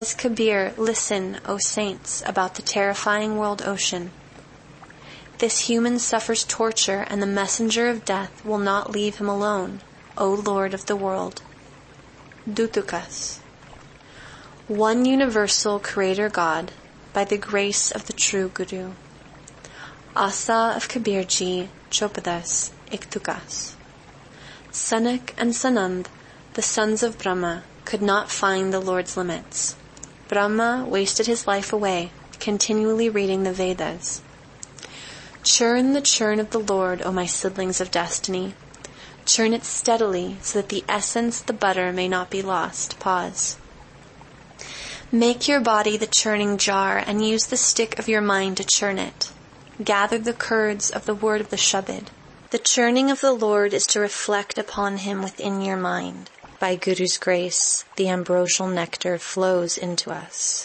Kabir, listen, O saints, about the terrifying world ocean. This human suffers torture, and the messenger of death will not leave him alone, O Lord of the world. Dutukas. One universal Creator God, by the grace of the true Guru. Asa of Kabirji, Chopadas, Iktukas. Sanak and Sanand, the sons of Brahma, could not find the Lord's limits. Brahma wasted his life away, continually reading the Vedas. Churn the churn of the Lord, O my siblings of destiny. Churn it steadily, so that the essence, the butter, may not be lost. Pause. Make your body the churning jar, and use the stick of your mind to churn it. Gather the curds of the word of the Shabad. The churning of the Lord is to reflect upon him within your mind. By Guru's grace, the ambrosial nectar flows into us.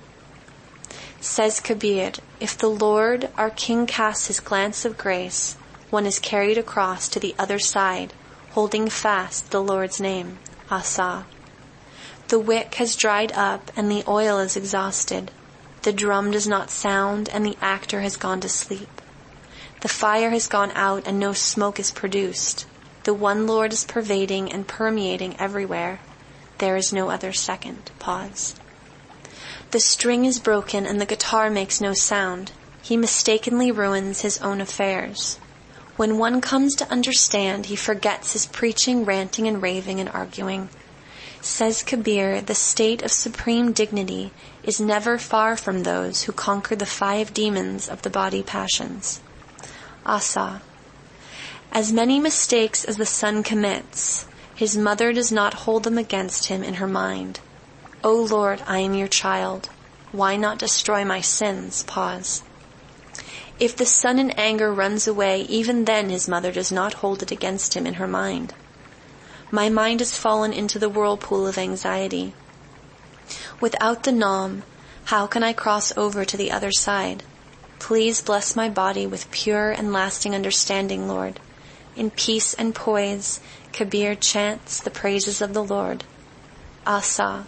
Says Kabir, if the Lord, our King, casts his glance of grace, one is carried across to the other side, holding fast the Lord's name, Asa. The wick has dried up and the oil is exhausted. The drum does not sound and the actor has gone to sleep. The fire has gone out and no smoke is produced. The one Lord is pervading and permeating everywhere. There is no other second. Pause. The string is broken and the guitar makes no sound. He mistakenly ruins his own affairs. When one comes to understand, he forgets his preaching, ranting, and raving and arguing. Says Kabir, the state of supreme dignity is never far from those who conquer the 5 demons of the body passions. Asa. As many mistakes as the son commits, his mother does not hold them against him in her mind. O Lord, I am your child. Why not destroy my sins? Pause. If the son in anger runs away, even then his mother does not hold it against him in her mind. My mind has fallen into the whirlpool of anxiety. Without the Nam, how can I cross over to the other side? Please bless my body with pure and lasting understanding, Lord. In peace and poise, Kabir chants the praises of the Lord. Asa.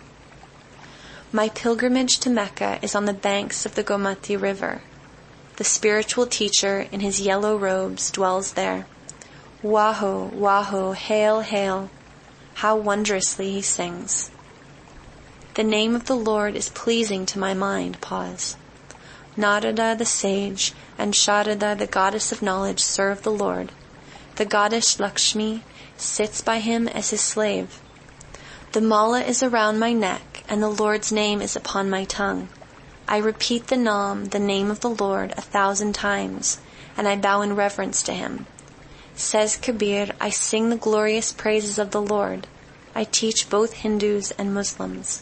My pilgrimage to Mecca is on the banks of the Gomati River. The spiritual teacher in his yellow robes dwells there. Waho, Waho, hail, hail. How wondrously he sings. The name of the Lord is pleasing to my mind. Pause. Narada the sage and Sharada the goddess of knowledge serve the Lord. The goddess Lakshmi sits by him as his slave. The mala is around my neck, and the Lord's name is upon my tongue. I repeat the name of the Lord 1,000 times, and I bow in reverence to him. Says Kabir, I sing the glorious praises of the Lord. I teach both Hindus and Muslims.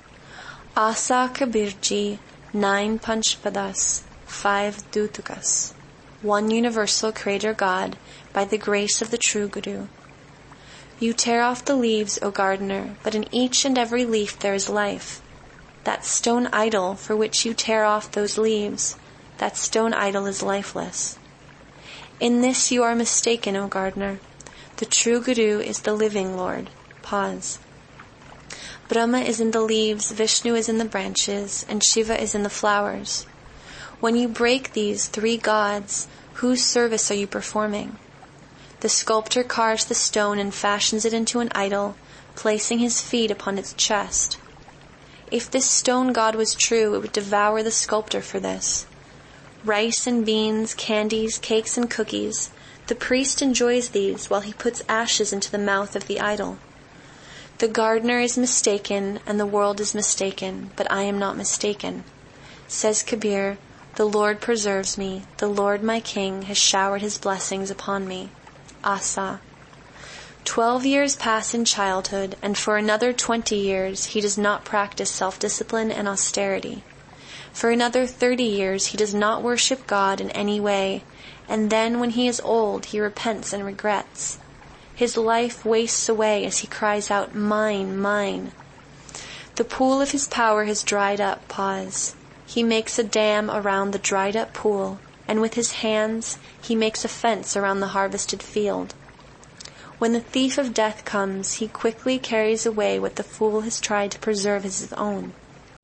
Asa Kabirji, 9 Panchpadas, 5 Dutukas. One universal Creator God, by the grace of the true Guru. You tear off the leaves, O gardener, but in each and every leaf there is life. That stone idol for which you tear off those leaves, that stone idol is lifeless. In this you are mistaken, O gardener. The true Guru is the living Lord. Pause. Brahma is in the leaves, Vishnu is in the branches, and Shiva is in the flowers. When you break these 3 gods, whose service are you performing? The sculptor carves the stone and fashions it into an idol, placing his feet upon its chest. If this stone god was true, it would devour the sculptor for this. Rice and beans, candies, cakes and cookies, the priest enjoys these while he puts ashes into the mouth of the idol. The gardener is mistaken and the world is mistaken, but I am not mistaken. Says Kabir, the Lord preserves me, the Lord my King has showered his blessings upon me. Asa. 12 years pass in childhood, and for another 20 years he does not practice self-discipline and austerity. For another 30 years he does not worship God in any way, and then when he is old he repents and regrets. His life wastes away as he cries out, mine, mine. The pool of his power has dried up. Pause. He makes a dam around the dried up pool, and with his hands he makes a fence around the harvested field. When the thief of death comes, he quickly carries away what the fool has tried to preserve as his own.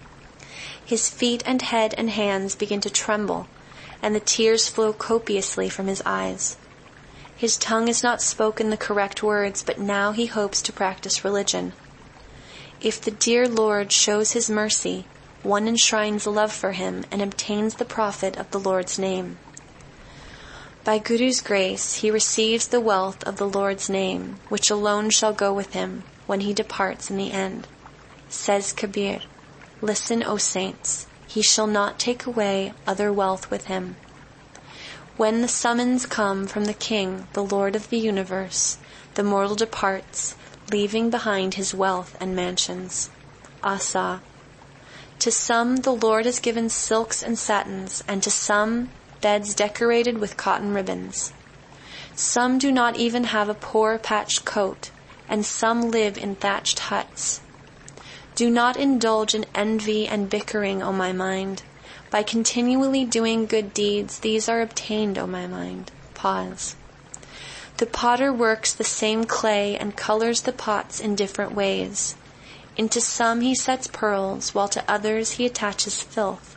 His feet and head and hands begin to tremble, and the tears flow copiously from his eyes. His tongue has not spoken the correct words, but now he hopes to practice religion. If the dear Lord shows his mercy, one enshrines love for him and obtains the profit of the Lord's name. By Guru's grace, he receives the wealth of the Lord's name, which alone shall go with him when he departs in the end. Says Kabir, "Listen, O saints, he shall not take away other wealth with him." When the summons come from the King, the Lord of the universe, the mortal departs, leaving behind his wealth and mansions. Asa. To some the Lord has given silks and satins, and to some beds decorated with cotton ribbons. Some do not even have a poor patched coat, and some live in thatched huts. Do not indulge in envy and bickering, O my mind. By continually doing good deeds, these are obtained, O my mind. Pause. The potter works the same clay and colors the pots in different ways. Into some he sets pearls, while to others he attaches filth.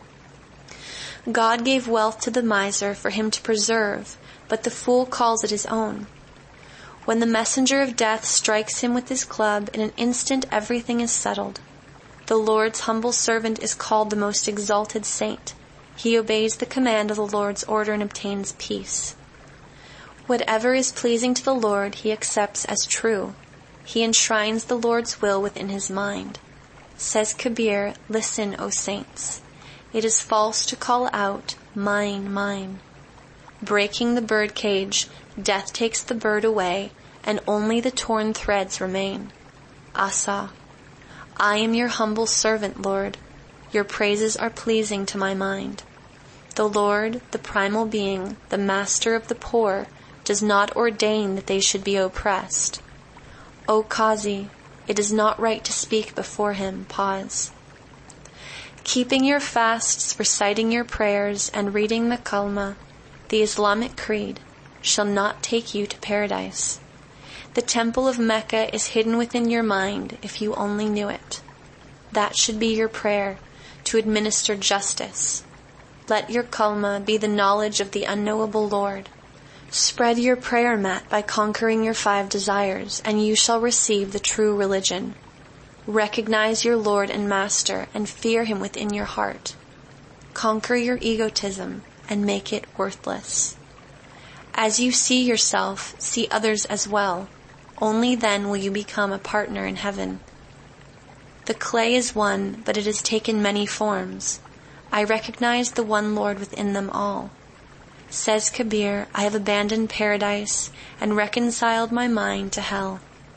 God gave wealth to the miser for him to preserve, but the fool calls it his own. When the messenger of death strikes him with his club, in an instant everything is settled. The Lord's humble servant is called the most exalted saint. He obeys the command of the Lord's order and obtains peace. Whatever is pleasing to the Lord he accepts as true. He enshrines the Lord's will within his mind. Says Kabir, "Listen, O saints. It is false to call out, 'Mine, mine.' Breaking the bird cage, death takes the bird away, and only the torn threads remain. Asa. I am your humble servant, Lord. Your praises are pleasing to my mind. The Lord, the primal being, the master of the poor, does not ordain that they should be oppressed. O Qazi, it is not right to speak before him. Pause. Keeping your fasts, reciting your prayers, and reading the Kalma, the Islamic creed, shall not take you to paradise. The temple of Mecca is hidden within your mind if you only knew it. That should be your prayer, to administer justice. Let your Kalma be the knowledge of the unknowable Lord. Spread your prayer mat by conquering your 5 desires, and you shall receive the true religion. Recognize your Lord and Master and fear him within your heart. Conquer your egotism and make it worthless. As you see yourself, see others as well. Only then will you become a partner in heaven. The clay is one, but it has taken many forms. I recognize the one Lord within them all. Says Kabir, I have abandoned paradise and reconciled my mind to hell.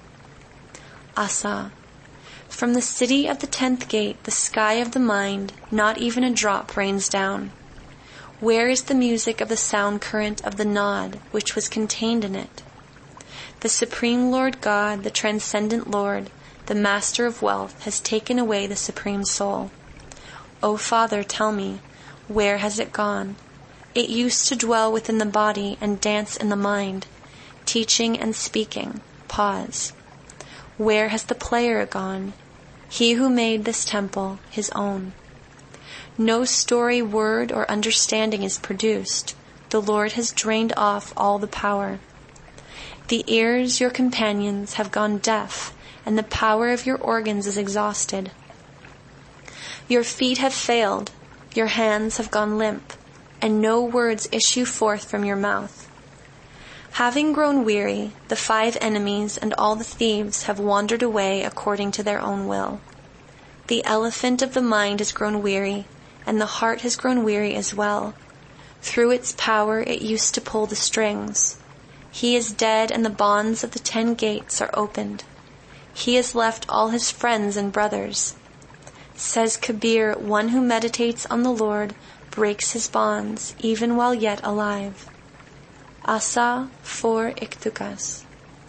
Asa. From the city of the 10th gate, the sky of the mind, not even a drop rains down. Where is the music of the sound current of the nod which was contained in it? The Supreme Lord God, the Transcendent Lord, the Master of Wealth, has taken away the Supreme Soul. O Father, tell me, where has it gone? It used to dwell within the body and dance in the mind, teaching and speaking. Pause. Where has the player gone? He who made this temple his own. No story, word, or understanding is produced. The Lord has drained off all the power. The ears, your companions, have gone deaf, and the power of your organs is exhausted. Your feet have failed, your hands have gone limp, and no words issue forth from your mouth. Having grown weary, the 5 enemies and all the thieves have wandered away according to their own will. The elephant of the mind has grown weary, and the heart has grown weary as well. Through its power it used to pull the strings. He is dead, and the bonds of the 10 gates are opened. He has left all his friends and brothers. Says Kabir, one who meditates on the Lord breaks his bonds even while yet alive. Asa 4 Iktukas.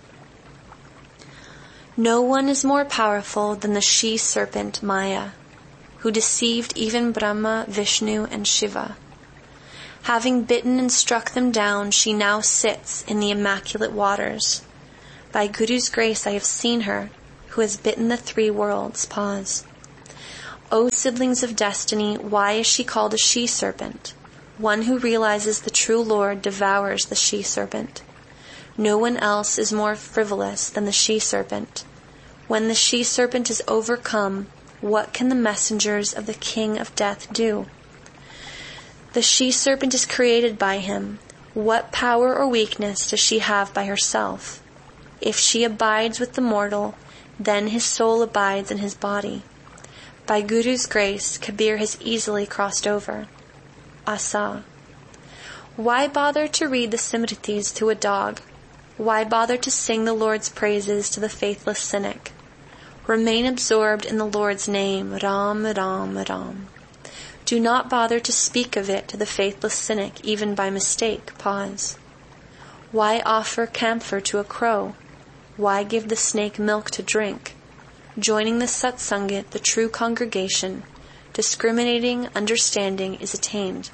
No one is more powerful than the she-serpent Maya, who deceived even Brahma, Vishnu, and Shiva. Having bitten and struck them down, she now sits in the immaculate waters. By Guru's grace I have seen her, who has bitten the 3 worlds. Pause. O siblings of destiny, why is she called a she-serpent? One who realizes the true Lord devours the she-serpent. No one else is more frivolous than the she-serpent. When the she-serpent is overcome, what can the messengers of the King of Death do? The she-serpent is created by him. What power or weakness does she have by herself? If she abides with the mortal, then his soul abides in his body. By Guru's grace, Kabir has easily crossed over. Asa. Why bother to read the Simritis to a dog? Why bother to sing the Lord's praises to the faithless cynic? Remain absorbed in the Lord's name, Ram, Ram, Ram. Do not bother to speak of it to the faithless cynic, even by mistake. Pause. Why offer camphor to a crow? Why give the snake milk to drink? Joining the satsangit, the true congregation, discriminating understanding is attained.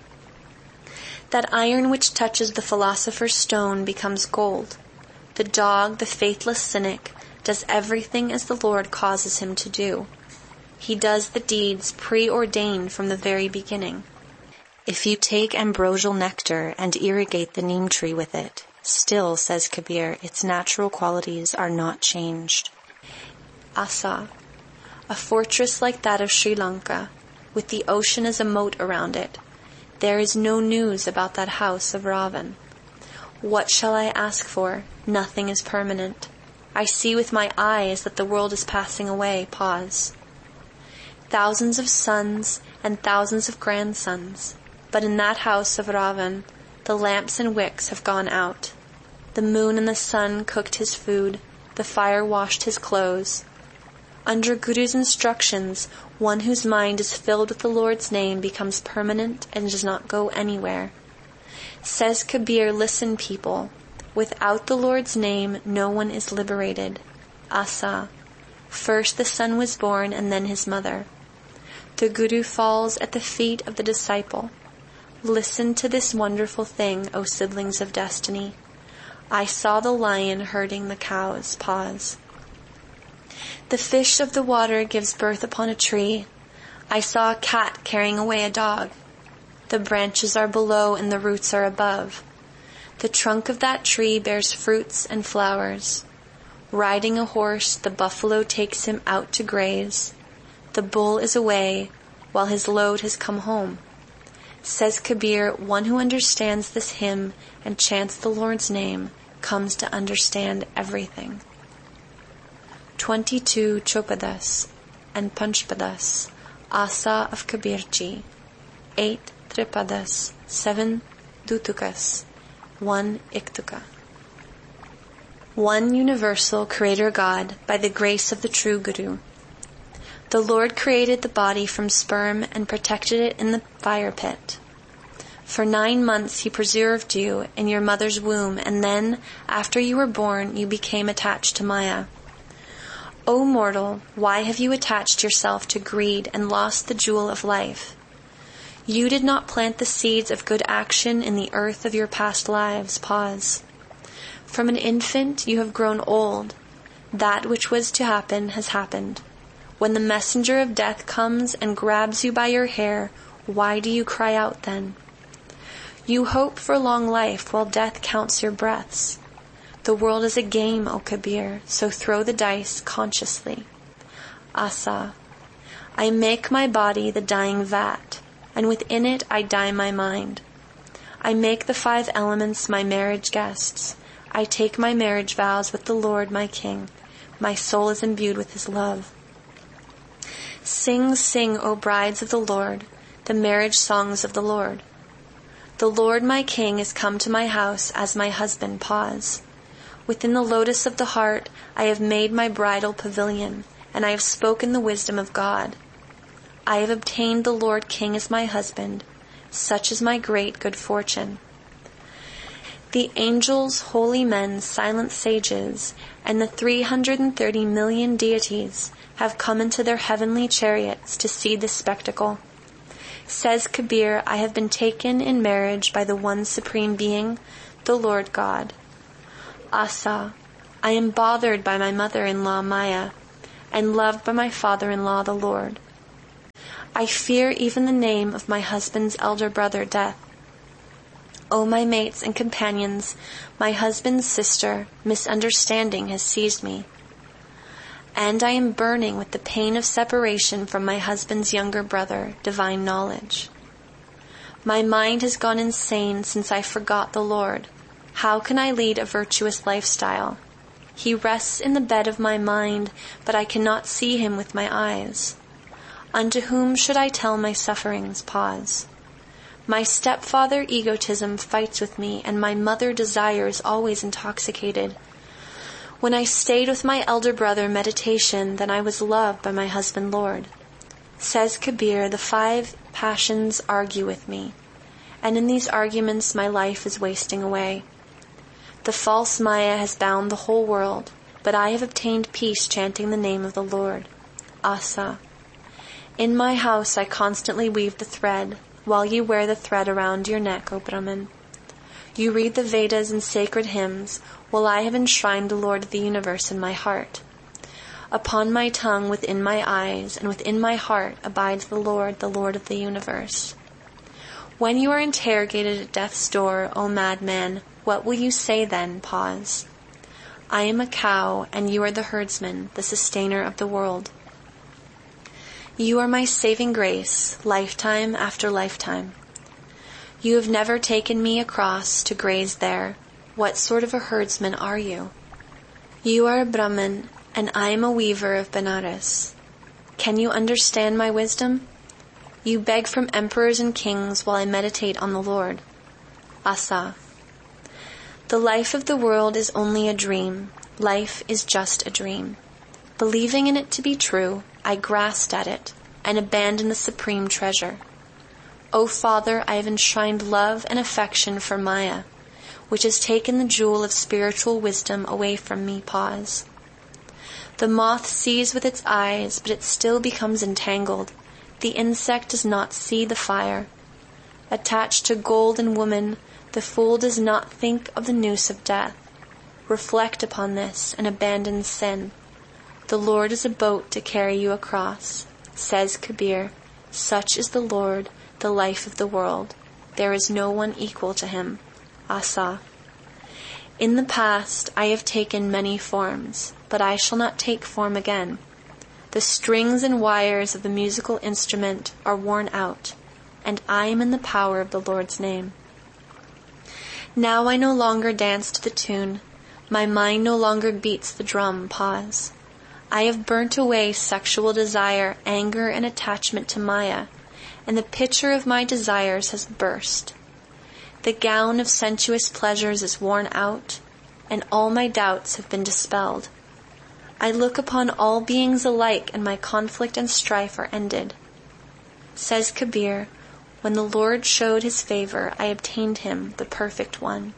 That iron which touches the philosopher's stone becomes gold. The dog, the faithless cynic, does everything as the Lord causes him to do. He does the deeds preordained from the very beginning. If you take ambrosial nectar and irrigate the neem tree with it, still, says Kabir, its natural qualities are not changed. Asa. A fortress like that of Sri Lanka, with the ocean as a moat around it. There is no news about that house of Ravan. What shall I ask for? Nothing is permanent. I see with my eyes that the world is passing away. Pause. Thousands of sons and thousands of grandsons, but in that house of Ravan, the lamps and wicks have gone out. The moon and the sun cooked his food, the fire washed his clothes. Under Guru's instructions, one whose mind is filled with the Lord's name becomes permanent and does not go anywhere. Says Kabir, listen people, without the Lord's name no one is liberated. Asa. First the son was born and then his mother. The Guru falls at the feet of the disciple. Listen to this wonderful thing, O siblings of destiny. I saw the lion herding the cows. Pause. The fish of the water gives birth upon a tree. I saw a cat carrying away a dog. The branches are below and the roots are above. The trunk of that tree bears fruits and flowers. Riding a horse, the buffalo takes him out to graze. The bull is away, while his load has come home. Says Kabir, one who understands this hymn and chants the Lord's name comes to understand everything. 22 Chopadas and Panchpadas, Asa of Kabirji, 8 Tripadas, 7 Dutukas, 1 Iktuka. One universal Creator God by the grace of the true Guru. The Lord created the body from sperm and protected it in the fire pit. For 9 months He preserved you in your mother's womb, and then, after you were born, you became attached to Maya. O mortal, why have you attached yourself to greed and lost the jewel of life? You did not plant the seeds of good action in the earth of your past lives. Pause. From an infant you have grown old. That which was to happen has happened. When the messenger of death comes and grabs you by your hair, why do you cry out then? You hope for long life while death counts your breaths. The world is a game, O Kabir, so throw the dice consciously. Asa. I make my body the dying vat, and within it I dye my mind. I make the 5 elements my marriage guests. I take my marriage vows with the Lord my King. My soul is imbued with His love. Sing, sing, O brides of the Lord, the marriage songs of the Lord. The Lord my King is come to my house as my husband. Pause. Within the lotus of the heart I have made my bridal pavilion, and I have spoken the wisdom of God. I have obtained the Lord King as my husband. Such is my great good fortune. The angels, holy men, silent sages, and the 330 million deities have come into their heavenly chariots to see this spectacle. Says Kabir, I have been taken in marriage by the one supreme being, the Lord God. Asa, I am bothered by my mother-in-law Maya, and loved by my father-in-law the Lord. I fear even the name of my husband's elder brother, Death. O my mates and companions, my husband's sister, misunderstanding has seized me. And I am burning with the pain of separation from my husband's younger brother, divine knowledge. My mind has gone insane since I forgot the Lord. How can I lead a virtuous lifestyle? He rests in the bed of my mind, but I cannot see him with my eyes. Unto whom should I tell my sufferings? Pause. My stepfather egotism fights with me, and my mother desire is always intoxicated. When I stayed with my elder brother meditation, then I was loved by my husband Lord. Says Kabir, the 5 passions argue with me, and in these arguments my life is wasting away. The false Maya has bound the whole world, but I have obtained peace chanting the name of the Lord. Asa. In my house I constantly weave the thread, while you wear the thread around your neck, O Brahman. You read the Vedas and sacred hymns, while I have enshrined the Lord of the universe in my heart. Upon my tongue, within my eyes, and within my heart abides the Lord of the universe. When you are interrogated at death's door, O madman, what will you say then? Pause. I am a cow, and you are the herdsman, the sustainer of the world. You are my saving grace, lifetime after lifetime. You have never taken me across to graze there. What sort of a herdsman are you? You are a Brahmin, and I am a weaver of Benares. Can you understand my wisdom? You beg from emperors and kings while I meditate on the Lord. Asa. The life of the world is only a dream. Life is just a dream. Believing in it to be true, I grasped at it and abandoned the supreme treasure. O Father, I have enshrined love and affection for Maya, which has taken the jewel of spiritual wisdom away from me. Pause. The moth sees with its eyes, but it still becomes entangled. The insect does not see the fire. Attached to gold and woman, the fool does not think of the noose of death. Reflect upon this and abandon sin. The Lord is a boat to carry you across. Says Kabir, such is the Lord, the life of the world. There is no one equal to him. Asa. In the past I have taken many forms, but I shall not take form again. The strings and wires of the musical instrument are worn out, and I am in the power of the Lord's name. Now I no longer dance to the tune. My mind no longer beats the drum. Pause. I have burnt away sexual desire, anger, and attachment to Maya, and the pitcher of my desires has burst. The gown of sensuous pleasures is worn out, and all my doubts have been dispelled. I look upon all beings alike, and my conflict and strife are ended. Says Kabir, when the Lord showed his favor, I obtained him, the perfect one.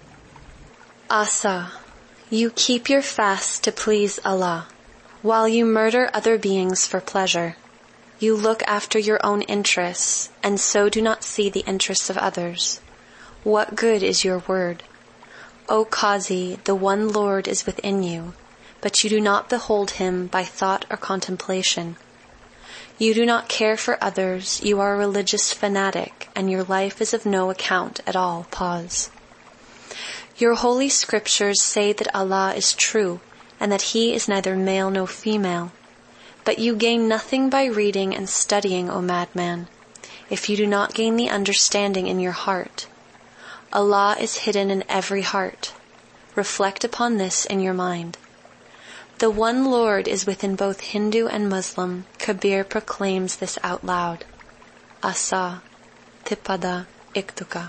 Asa. You keep your fast to please Allah, while you murder other beings for pleasure. You look after your own interests, and so do not see the interests of others. What good is your word? O Qazi, the one Lord is within you, but you do not behold him by thought or contemplation. You do not care for others, you are a religious fanatic, and your life is of no account at all. Pause. Your holy scriptures say that Allah is true, and that he is neither male nor female. But you gain nothing by reading and studying, O madman, if you do not gain the understanding in your heart. Allah is hidden in every heart. Reflect upon this in your mind. The one Lord is within both Hindu and Muslim. Kabir proclaims this out loud. Asa, Tipada, Iktuka.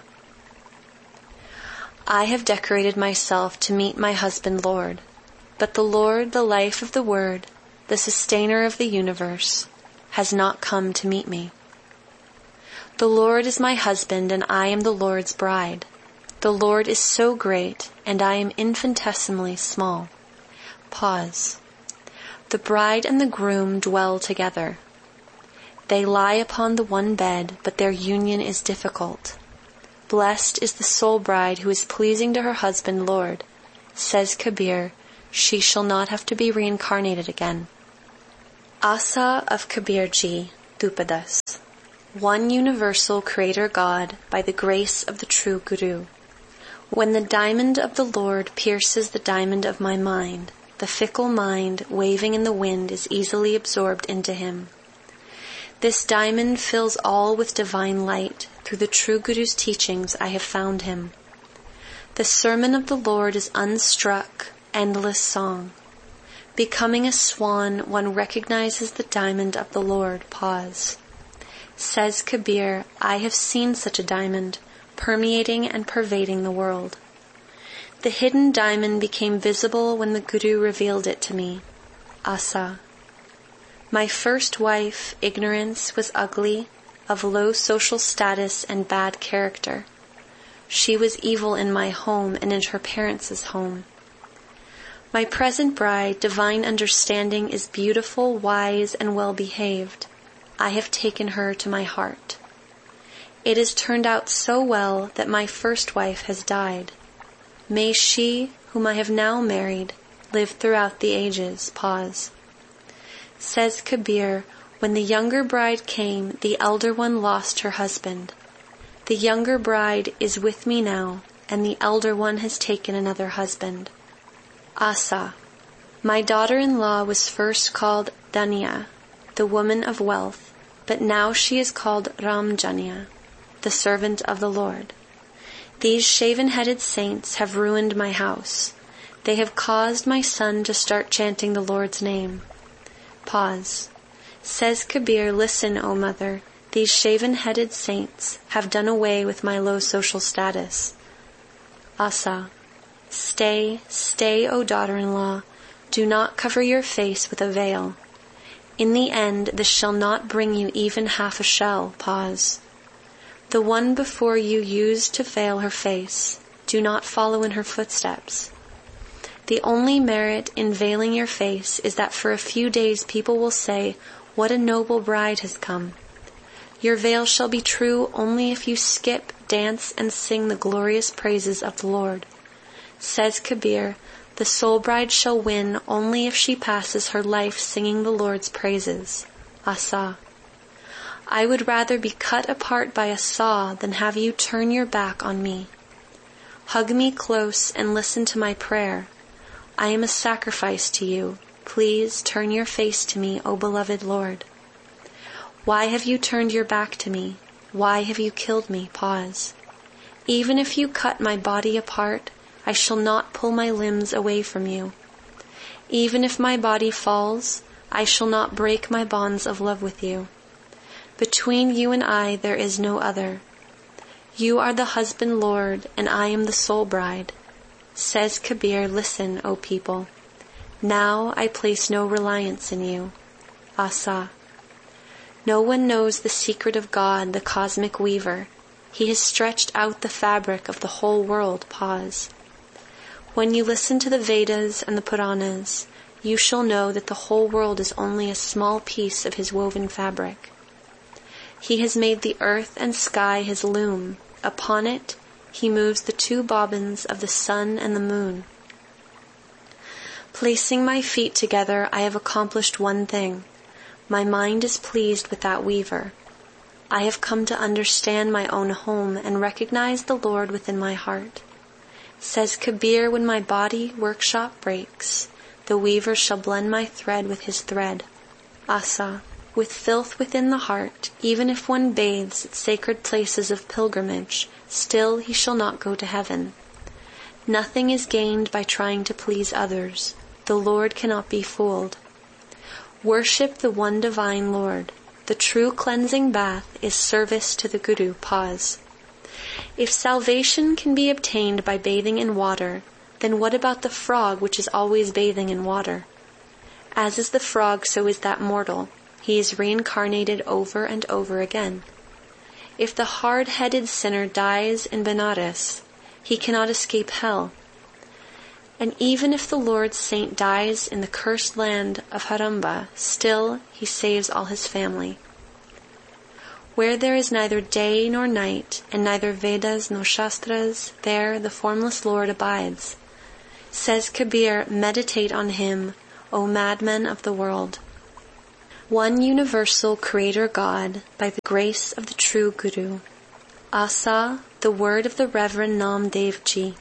I have decorated myself to meet my husband Lord, but the Lord, the life of the Word, the sustainer of the universe, has not come to meet me. The Lord is my husband, and I am the Lord's bride. The Lord is so great, and I am infinitesimally small. Pause. The bride and the groom dwell together. They lie upon the one bed, but their union is difficult. Blessed is the soul bride who is pleasing to her husband Lord. Says Kabir, she shall not have to be reincarnated again. Asa of Kabirji, Dupadas. one universal Creator God by the grace of the true Guru. When the diamond of the Lord pierces the diamond of my mind, the fickle mind waving in the wind is easily absorbed into him. This diamond fills all with divine light. Through the true Guru's teachings I have found him. The sermon of the Lord is unstruck, endless song. Becoming a swan, one recognizes the diamond of the Lord. Pause. Says Kabir, I have seen such a diamond, permeating and pervading the world. The hidden diamond became visible when the Guru revealed it to me. Asa. My first wife, Ignorance, was ugly, of low social status and bad character. She was evil in my home and in her parents' home. My present bride, Divine Understanding, is beautiful, wise, and well-behaved. I have taken her to my heart. It has turned out so well that my first wife has died. May she, whom I have now married, live throughout the ages. Pause. Says Kabir, when the younger bride came, the elder one lost her husband. The younger bride is with me now, and the elder one has taken another husband. Asa. My daughter-in-law was first called Danya, the woman of wealth, but now she is called Ramjanya, the servant of the Lord. These shaven-headed saints have ruined my house. They have caused my son to start chanting the Lord's name. Pause. Says Kabir, listen, O mother, these shaven-headed saints have done away with my low social status. Asa. Stay, stay, O daughter-in-law. Do not cover your face with a veil. In the end, this shall not bring you even half a shell. Pause. The one before you used to veil her face. Do not follow in her footsteps. The only merit in veiling your face is that for a few days people will say, what a noble bride has come. Your veil shall be true only if you skip, dance, and sing the glorious praises of the Lord. Says Kabir, the soul bride shall win only if she passes her life singing the Lord's praises. Asa. I would rather be cut apart by a saw than have you turn your back on me. Hug me close and listen to my prayer. I am a sacrifice to you. Please turn your face to me, O beloved Lord. Why have you turned your back to me? Why have you killed me? Pause. Even if you cut my body apart, I shall not pull my limbs away from you. Even if my body falls, I shall not break my bonds of love with you. Between you and I there is no other. You are the husband Lord, and I am the soul bride. Says Kabir, listen, O people. Now I place no reliance in you. Asa. No one knows the secret of God, the cosmic weaver. He has stretched out the fabric of the whole world. Pause. When you listen to the Vedas and the Puranas, you shall know that the whole world is only a small piece of his woven fabric. He has made the earth and sky his loom. Upon it, he moves the two bobbins of the sun and the moon. Placing my feet together, I have accomplished one thing. My mind is pleased with that weaver. I have come to understand my own home and recognize the Lord within my heart. Says Kabir, when my body workshop breaks, the weaver shall blend my thread with his thread. Asa. With filth within the heart, even if one bathes at sacred places of pilgrimage, still he shall not go to heaven. Nothing is gained by trying to please others. The Lord cannot be fooled. Worship the one divine Lord. The true cleansing bath is service to the Guru. Pause. If salvation can be obtained by bathing in water, then what about the frog which is always bathing in water? As is the frog, so is that mortal. He is reincarnated over and over again. If the hard-headed sinner dies in Benares, he cannot escape hell. And even if the Lord's saint dies in the cursed land of Haramba, still he saves all his family. Where there is neither day nor night, and neither Vedas nor Shastras, there the formless Lord abides. Says Kabir, meditate on him, O madmen of the world. One universal Creator God, by the grace of the true Guru. Asa, the word of the Reverend Namdev Ji.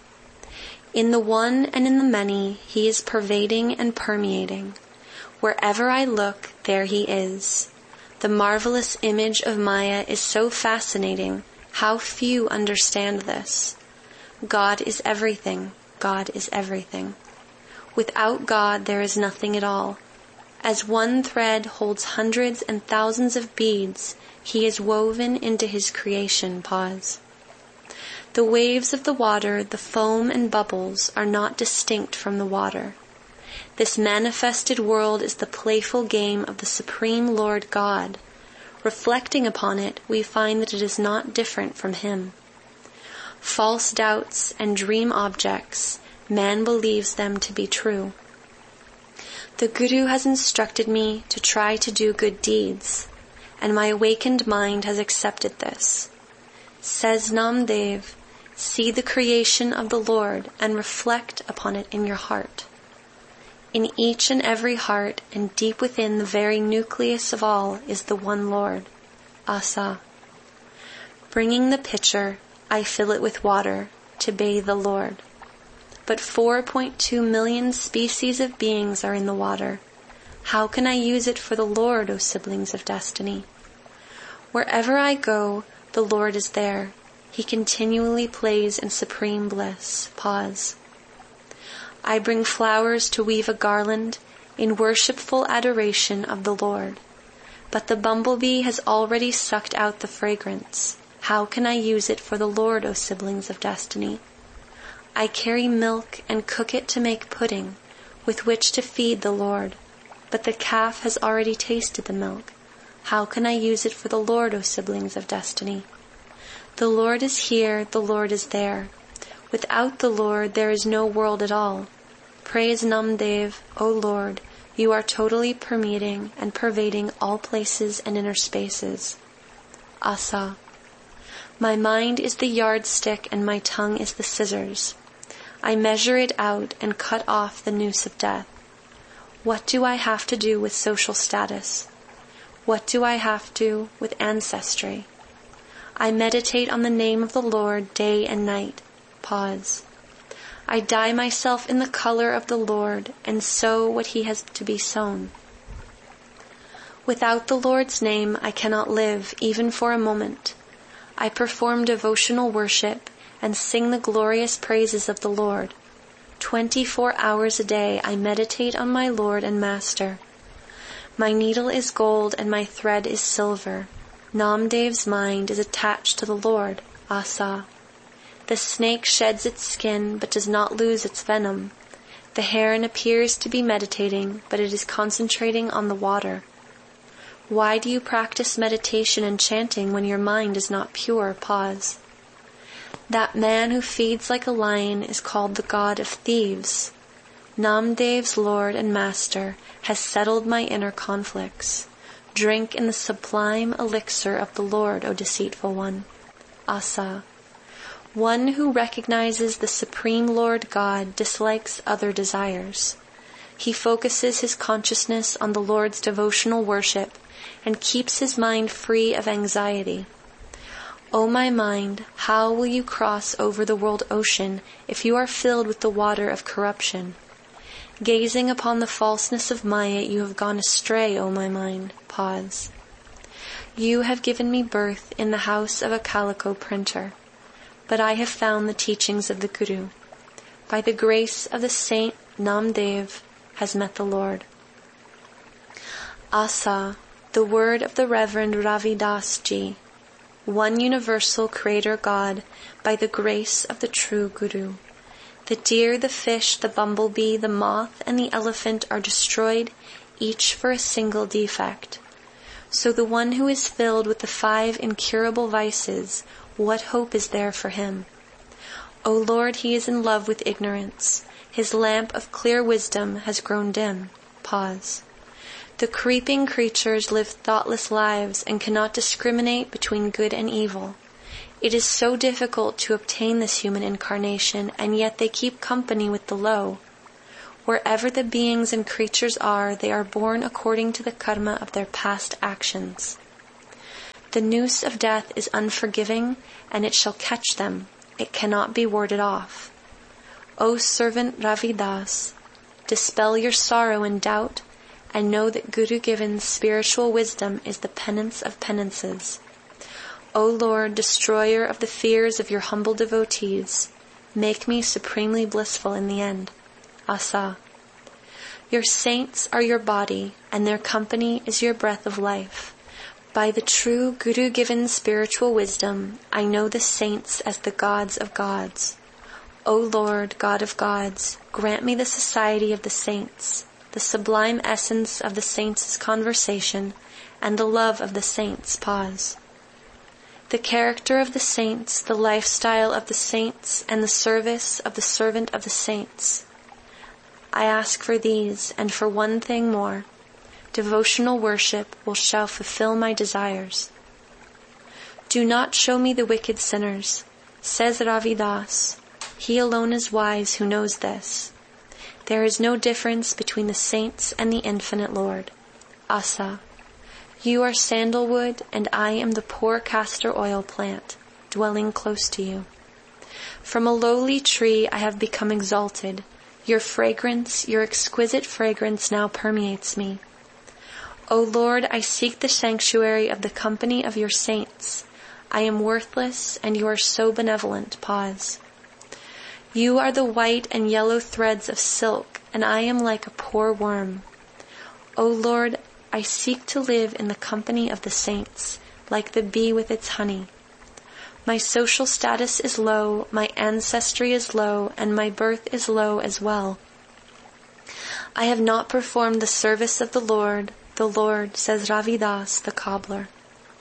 In the one and in the many, he is pervading and permeating. Wherever I look, there he is. The marvelous image of Maya is so fascinating. How few understand this. God is everything. God is everything. Without God, there is nothing at all. As one thread holds hundreds and thousands of beads, he is woven into his creation. Pause. The waves of the water, the foam and bubbles, are not distinct from the water. This manifested world is the playful game of the Supreme Lord God. Reflecting upon it, we find that it is not different from him. False doubts and dream objects, man believes them to be true. The Guru has instructed me to try to do good deeds, and my awakened mind has accepted this. Says Namdev, see the creation of the Lord and reflect upon it in your heart. In each and every heart and deep within the very nucleus of all is the one Lord, Asa. Bringing the pitcher, I fill it with water to bathe the Lord. But 4.2 million species of beings are in the water. How can I use it for the Lord, O siblings of destiny? Wherever I go, the Lord is there. He continually plays in supreme bliss. Pause. I bring flowers to weave a garland in worshipful adoration of the Lord. But the bumblebee has already sucked out the fragrance. How can I use it for the Lord, O siblings of destiny? I carry milk and cook it to make pudding, with which to feed the Lord. But the calf has already tasted the milk. How can I use it for the Lord, O siblings of destiny? The Lord is here, the Lord is there. Without the Lord, there is no world at all. Praise Namdev, O Lord, you are totally permeating and pervading all places and inner spaces. Asa. My mind is the yardstick and my tongue is the scissors. I measure it out and cut off the noose of death. What do I have to do with social status? What do I have to with ancestry? I meditate on the name of the Lord day and night. Pause. I dye myself in the color of the Lord and sow what he has to be sown. Without the Lord's name, I cannot live even for a moment. I perform devotional worship and sing the glorious praises of the Lord. 24 hours a day I meditate on my Lord and Master. My needle is gold and my thread is silver. Namdev's mind is attached to the Lord, Asa. The snake sheds its skin but does not lose its venom. The heron appears to be meditating, but it is concentrating on the water. Why do you practice meditation and chanting when your mind is not pure? Pause. That man who feeds like a lion is called the god of thieves. Namdev's Lord and Master has settled my inner conflicts. Drink in the sublime elixir of the Lord, O deceitful one. Asa. One who recognizes the Supreme Lord God dislikes other desires. He focuses his consciousness on the Lord's devotional worship and keeps his mind free of anxiety. O my mind, how will you cross over the world ocean if you are filled with the water of corruption? Gazing upon the falseness of Maya, you have gone astray, O my mind. Pause. You have given me birth in the house of a calico printer, but I have found the teachings of the Guru. By the grace of the saint, Namdev has met the Lord. Asa, the word of the Reverend Ravidas Ji, one universal Creator God, by the grace of the true Guru. The deer, the fish, the bumblebee, the moth, and the elephant are destroyed, each for a single defect. So the one who is filled with the 5 incurable vices, what hope is there for him? O Lord, he is in love with ignorance. His lamp of clear wisdom has grown dim. Pause. The creeping creatures live thoughtless lives and cannot discriminate between good and evil. It is so difficult to obtain this human incarnation, and yet they keep company with the low. Wherever the beings and creatures are, they are born according to the karma of their past actions. The noose of death is unforgiving, and it shall catch them. It cannot be warded off. O servant Ravidas, dispel your sorrow and doubt, and know that Guru-given spiritual wisdom is the penance of penances. O Lord, destroyer of the fears of your humble devotees, make me supremely blissful in the end. Asa. Your saints are your body, and their company is your breath of life. By the true Guru-given spiritual wisdom, I know the saints as the gods of gods. O Lord, God of gods, grant me the society of the saints, the sublime essence of the saints' conversation, and the love of the saints' pause. The character of the saints, the lifestyle of the saints, and the service of the servant of the saints. I ask for these, and for one thing more. Devotional worship shall fulfill my desires. Do not show me the wicked sinners, says Ravidas. He alone is wise who knows this. There is no difference between the saints and the infinite Lord. Asa. You are sandalwood, and I am the poor castor oil plant, dwelling close to you. From a lowly tree I have become exalted. Your fragrance, your exquisite fragrance now permeates me. O Lord, I seek the sanctuary of the company of your saints. I am worthless, and you are so benevolent. Pause. You are the white and yellow threads of silk, and I am like a poor worm. O Lord, I seek to live in the company of the saints, like the bee with its honey. My social status is low, my ancestry is low, and my birth is low as well. I have not performed the service of the Lord, says Ravidas the cobbler.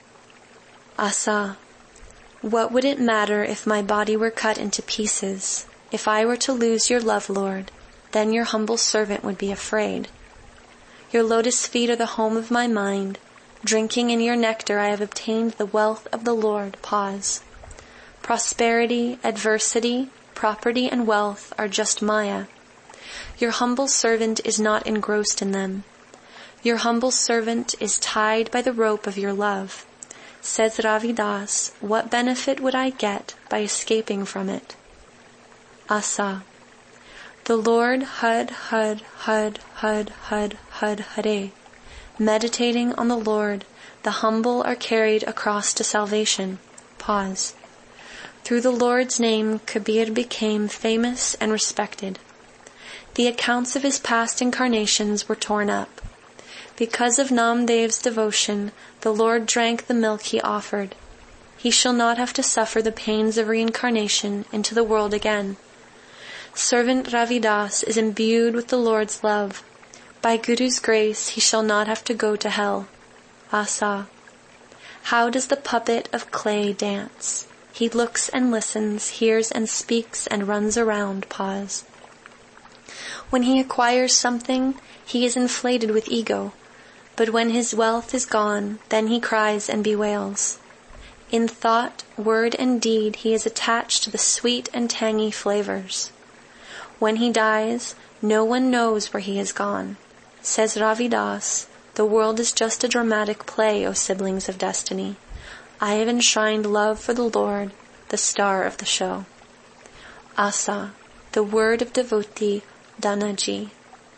Asa. What would it matter if my body were cut into pieces? If I were to lose your love, Lord, then your humble servant would be afraid. Your lotus feet are the home of my mind. Drinking in your nectar I have obtained the wealth of the Lord. Pause. Prosperity, adversity, property, and wealth are just Maya. Your humble servant is not engrossed in them. Your humble servant is tied by the rope of your love. Says Ravidas, what benefit would I get by escaping from it? Asa. The Lord Hud, Hud, Hud, Hud, Hud, Hud, Hare. Meditating on the Lord, the humble are carried across to salvation. Pause. Through the Lord's name, Kabir became famous and respected. The accounts of his past incarnations were torn up. Because of Namdev's devotion, the Lord drank the milk he offered. He shall not have to suffer the pains of reincarnation into the world again. Servant Ravidas is imbued with the Lord's love. By Guru's grace, he shall not have to go to hell. Asa. How does the puppet of clay dance? He looks and listens, hears and speaks, and runs around. Pause. When he acquires something, he is inflated with ego. But when his wealth is gone, then he cries and bewails. In thought, word, and deed, he is attached to the sweet and tangy flavors. When he dies, no one knows where he has gone. Says Ravidas, the world is just a dramatic play, O siblings of destiny. I have enshrined love for the Lord, the star of the show. Asa, the word of devotee, Danaji.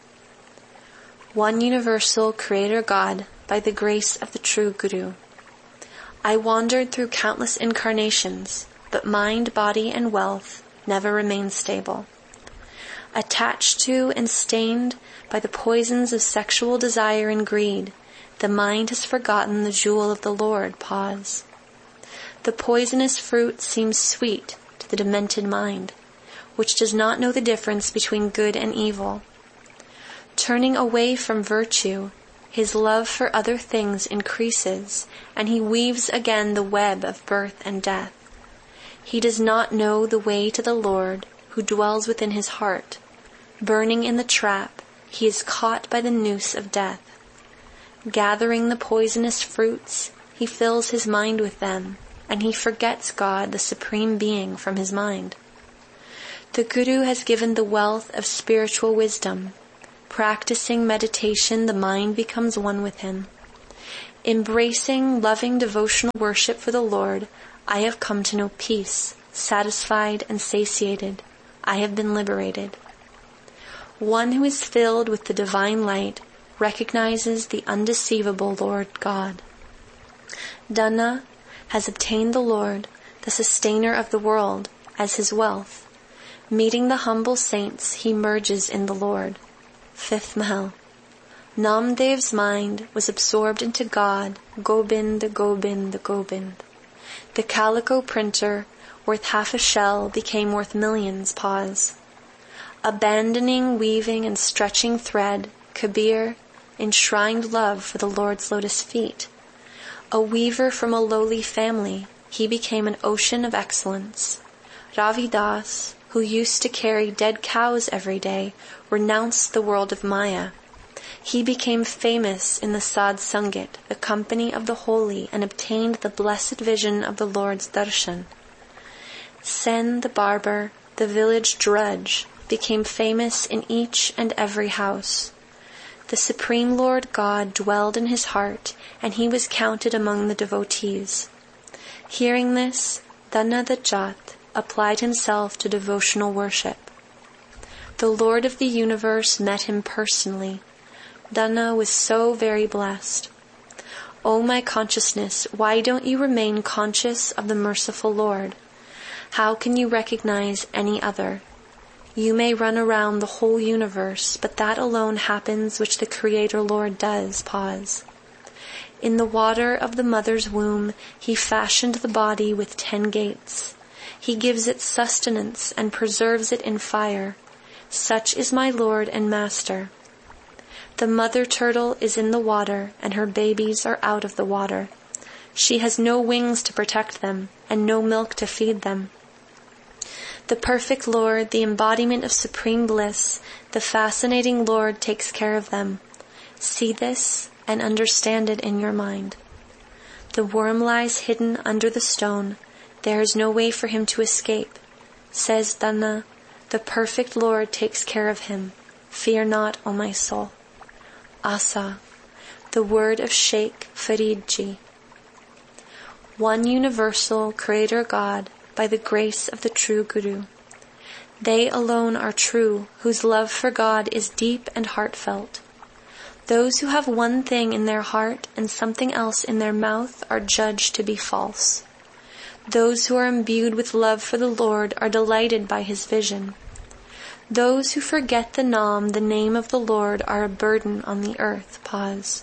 One universal Creator God, by the grace of the true Guru. I wandered through countless incarnations, but mind, body, and wealth never remained stable. Attached to and stained by the poisons of sexual desire and greed, the mind has forgotten the jewel of the Lord. Pause. The poisonous fruit seems sweet to the demented mind, which does not know the difference between good and evil. Turning away from virtue, his love for other things increases, and he weaves again the web of birth and death. He does not know the way to the Lord, who dwells within his heart. Burning in the trap, he is caught by the noose of death. Gathering the poisonous fruits, he fills his mind with them, and he forgets God, the Supreme Being, from his mind. The Guru has given the wealth of spiritual wisdom, Practicing meditation, the mind becomes one with him. Embracing loving devotional worship for the Lord, I have come to know peace, satisfied and satiated. I have been liberated. One who is filled with the divine light recognizes the undeceivable Lord God. Dana has obtained the Lord, the sustainer of the world, as his wealth. Meeting the humble saints, he merges in the Lord. Fifth Mahal. Namdev's mind was absorbed into God, Gobind, Gobind, Gobind. The calico printer, worth half a shell, became worth millions. Pause. Abandoning weaving and stretching thread, Kabir enshrined love for the Lord's lotus feet. A weaver from a lowly family, he became an ocean of excellence. Ravidas, who used to carry dead cows every day, renounced the world of Maya. He became famous in the Sad Sangat, the company of the holy, and obtained the blessed vision of the Lord's darshan. Sen the barber, the village drudge, became famous in each and every house. The Supreme Lord God dwelled in his heart, and he was counted among the devotees. Hearing this, Dana the Jat applied himself to devotional worship. The Lord of the universe met him personally. Dana was so very blessed. O my consciousness, why don't you remain conscious of the merciful Lord? How can you recognize any other? You may run around the whole universe, but that alone happens which the Creator Lord does. Pause. In the water of the mother's womb, he fashioned the body with 10 gates. He gives it sustenance and preserves it in fire. Such is my Lord and Master. The mother turtle is in the water, and her babies are out of the water. She has no wings to protect them, and no milk to feed them. The perfect Lord, the embodiment of supreme bliss, the fascinating Lord takes care of them. See this and understand it in your mind. The worm lies hidden under the stone. There is no way for him to escape. Says Dana, the perfect Lord takes care of him. Fear not, O my soul. Asa, the word of Sheikh Faridji. One universal Creator God, by the grace of the true Guru. They alone are true, whose love for God is deep and heartfelt. Those who have one thing in their heart and something else in their mouth are judged to be false. Those who are imbued with love for the Lord are delighted by his vision. Those who forget the name of the Lord, are a burden on the earth. Pause.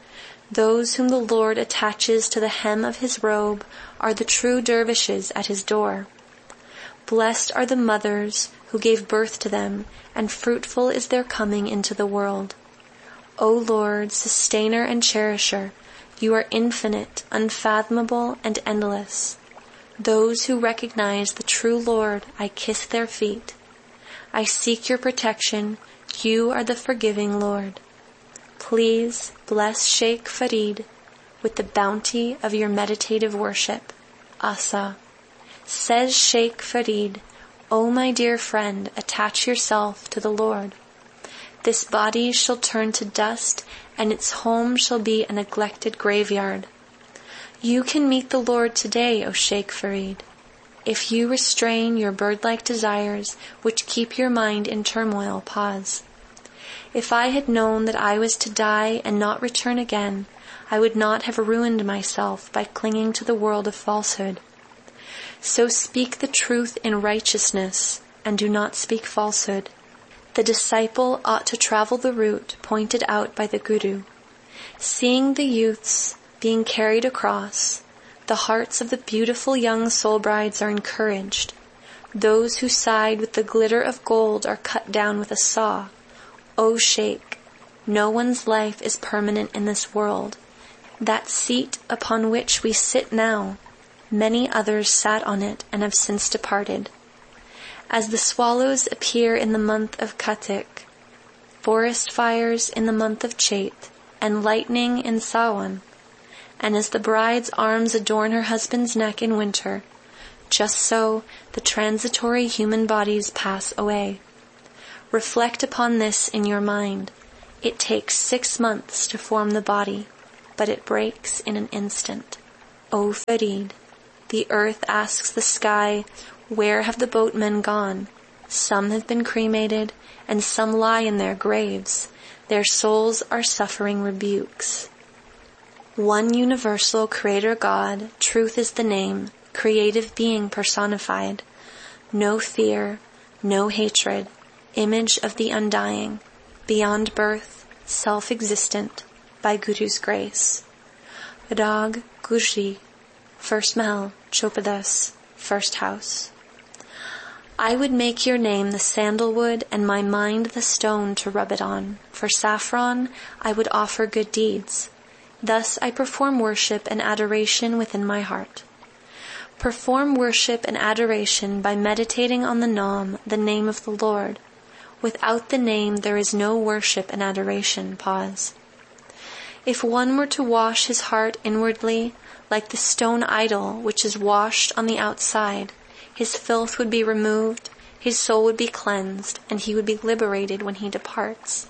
Those whom the Lord attaches to the hem of his robe are the true dervishes at his door. Blessed are the mothers who gave birth to them, and fruitful is their coming into the world. O Lord, sustainer and cherisher, you are infinite, unfathomable, and endless. Those who recognize the true Lord, I kiss their feet. I seek your protection. You are the forgiving Lord. Please bless Sheikh Farid with the bounty of your meditative worship. Asa. Says Sheikh Farid, O my dear friend, attach yourself to the Lord. This body shall turn to dust, and its home shall be a neglected graveyard. You can meet the Lord today, O Sheikh Farid, if you restrain your bird-like desires which keep your mind in turmoil. Pause. If I had known that I was to die and not return again, I would not have ruined myself by clinging to the world of falsehood. So speak the truth in righteousness, and do not speak falsehood. The disciple ought to travel the route pointed out by the Guru. Seeing the youths being carried across, the hearts of the beautiful young soul brides are encouraged. Those who side with the glitter of gold are cut down with a saw. O Sheikh, no one's life is permanent in this world. That seat upon which we sit now, many others sat on it and have since departed. As the swallows appear in the month of Kartik, forest fires in the month of Chait, and lightning in Sawan, and as the bride's arms adorn her husband's neck in winter, just so the transitory human bodies pass away. Reflect upon this in your mind. It takes 6 months to form the body, but it breaks in an instant. O Farid, the earth asks the sky, where have the boatmen gone? Some have been cremated, and some lie in their graves. Their souls are suffering rebukes. One universal Creator God, truth is the name, creative being personified. No fear, no hatred, image of the undying, beyond birth, self-existent, by Guru's grace. Rag Gujri, first Mahal, Chopadas, first house. I would make your name the sandalwood and my mind the stone to rub it on. For saffron, I would offer good deeds. Thus I perform worship and adoration within my heart. Perform worship and adoration by meditating on the Naam, the name of the Lord. Without the name there is no worship and adoration. Pause. If one were to wash his heart inwardly, like the stone idol which is washed on the outside, his filth would be removed, his soul would be cleansed, and he would be liberated when he departs.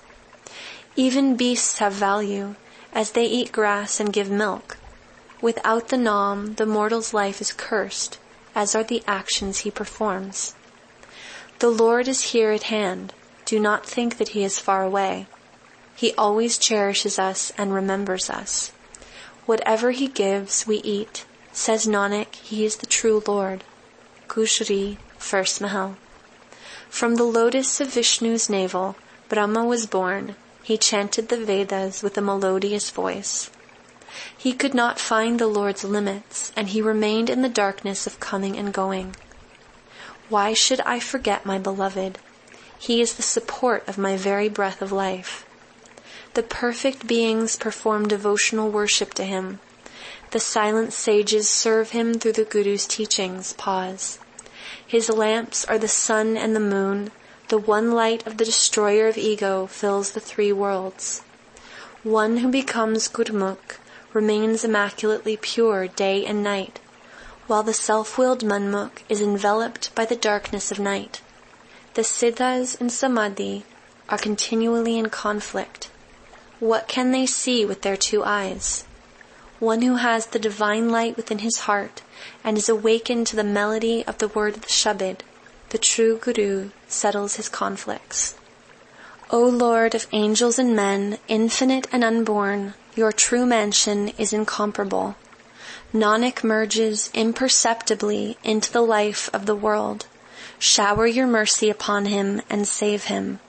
Even beasts have value, as they eat grass and give milk. Without the Naam, the mortal's life is cursed, as are the actions he performs. The Lord is here at hand. Do not think that he is far away. He always cherishes us and remembers us. Whatever he gives, we eat. Says Nanak, he is the true Lord. Gujri, first Mahal. From the lotus of Vishnu's navel, Brahma was born. He chanted the Vedas with a melodious voice. He could not find the Lord's limits, and he remained in the darkness of coming and going. Why should I forget my beloved? He is the support of my very breath of life. The perfect beings perform devotional worship to him. The silent sages serve him through the Guru's teachings. Pause. His lamps are the sun and the moon. The one light of the destroyer of ego fills the 3 worlds. One who becomes Gurmukh remains immaculately pure day and night, while the self-willed Manmukh is enveloped by the darkness of night. The Siddhas and Samadhi are continually in conflict. What can they see with their 2 eyes? One who has the divine light within his heart and is awakened to the melody of the word of the Shabad, the true Guru, settles his conflicts. O Lord of angels and men, infinite and unborn, your true mansion is incomparable. Nanak merges imperceptibly into the life of the world. Shower your mercy upon him and save him.